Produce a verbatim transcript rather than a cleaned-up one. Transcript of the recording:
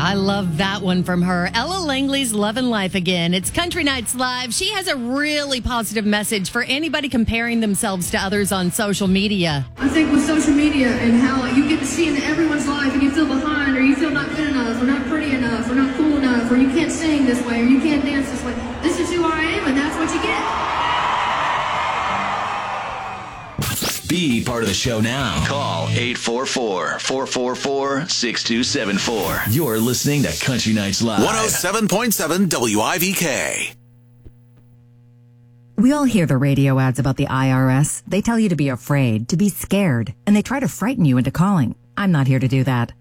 I love that one from her. Ella Langley's Love and Life Again. It's Country Nights Live. She has a really positive message for anybody comparing themselves to others on social media. I think with social media and how you get to see into everyone's life and you feel behind, or you feel not good enough, or not pretty enough, or not cool enough, or you can't sing this way, or you can't dance this way. This is who I am, and that's what you get. Be part of the show now. Call eight four four, four four four, six two seven four. You're listening to Country Nights Live. one oh seven point seven W I V K. We all hear the radio ads about the I R S. They tell you to be afraid, to be scared, and they try to frighten you into calling. I'm not here to do that.